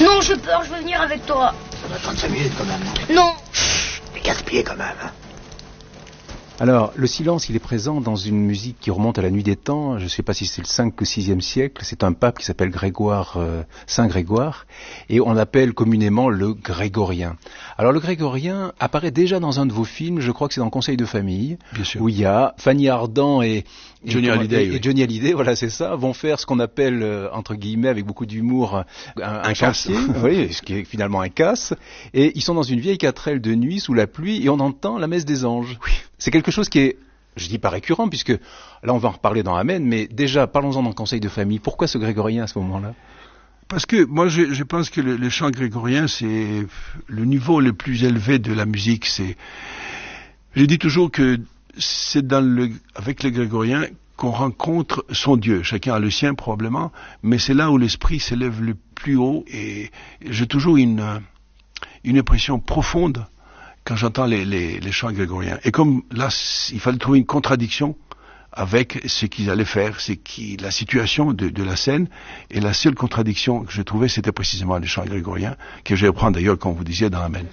Non, j'ai peur, je veux venir avec toi. Ça va 35 minutes quand même. Non. Les 4 pieds quand même. Hein. Alors, le silence, il est présent dans une musique qui remonte à la nuit des temps. Je ne sais pas si c'est le 5 ou 6e siècle. C'est un pape qui s'appelle Saint Grégoire, et on l'appelle communément le grégorien. Alors, le grégorien apparaît déjà dans un de vos films, je crois que c'est dans Conseil de famille, où il y a Fanny Ardant et Johnny Hallyday, Johnny Hallyday, voilà, c'est ça, vont faire ce qu'on appelle, entre guillemets, avec beaucoup d'humour, un chantier, oui, ce qui est finalement un casse, et ils sont dans une vieille 4L de nuit, sous la pluie, et on entend la messe des anges. Oui. C'est quelque chose qui est, je dis pas récurrent, puisque là on va en reparler dans Amen, mais déjà, parlons-en dans le conseil de famille. Pourquoi ce grégorien à ce moment-là? Parce que moi je pense que le chant grégorien, c'est le niveau le plus élevé de la musique. Je dis toujours que c'est avec le grégorien qu'on rencontre son Dieu. Chacun a le sien probablement, mais c'est là où l'esprit s'élève le plus haut, et j'ai toujours une impression profonde quand j'entends les chants grégoriens. Et comme là, il fallait trouver une contradiction avec ce qu'ils allaient faire, la situation de la scène, et la seule contradiction que je trouvais, c'était précisément les chants grégoriens, que je vais prendre d'ailleurs, comme vous disiez, dans Amen.